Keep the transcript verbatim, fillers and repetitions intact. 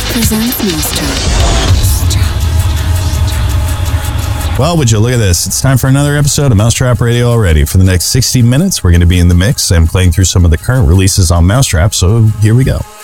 presents Mousetrap. Well, would you look at this? It's time for another episode of Mousetrap Radio already. For the next sixty minutes, we're going to be in the mix and playing through some of the current releases on Mousetrap, so here we go.